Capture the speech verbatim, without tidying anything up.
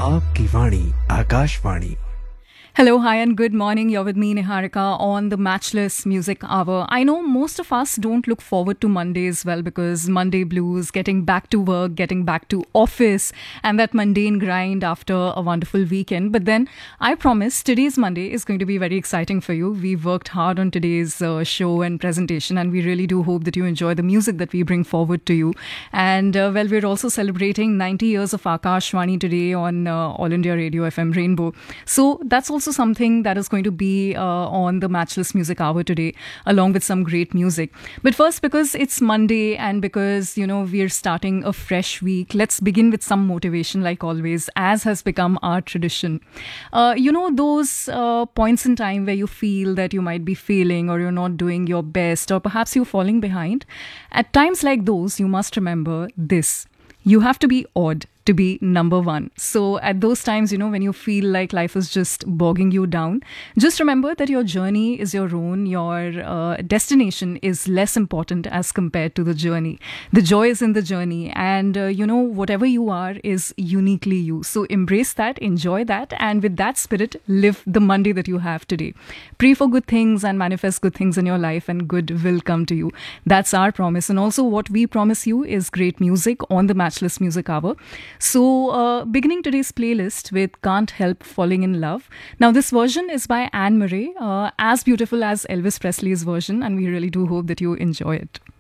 आपकी वाणी Akashvani. Hello, hi, and good morning. You're with me, Niharika, on the Matchless Music Hour. I know most of us don't look forward to Mondays, well, because Monday blues, getting back to work, getting back to office, and that mundane grind after a wonderful weekend. But then I promise today's Monday is going to be very exciting for you. We've worked hard on today's uh, show and presentation, and we really do hope that you enjoy the music that we bring forward to you. And, uh, well, we're also celebrating ninety years of Akashvani today on uh, All India Radio F M Rainbow. So that's also Also something that is going to be uh, on the Matchless Music Hour today, along with some great music. But first, because it's Monday and because, you know, we're starting a fresh week, let's begin with some motivation, like always, as has become our tradition. Uh, you know, those uh, points in time where you feel that you might be failing or you're not doing your best, or perhaps you're falling behind. At times like those, you must remember this. You have to be odd to be number one. So at those times, you know, when you feel like life is just bogging you down, just remember that your journey is your own. Your uh, destination is less important as compared to the journey. The joy is in the journey. And, uh, you know, whatever you are is uniquely you. So embrace that, enjoy that. And with that spirit, live the Monday that you have today. Pray for good things and manifest good things in your life, and good will come to you. That's our promise. And also what we promise you is great music on the Matchless Music Hour. So, uh, beginning today's playlist with Can't Help Falling in Love. Now, this version is by Anne Murray, uh, as beautiful as Elvis Presley's version, and we really do hope that you enjoy it.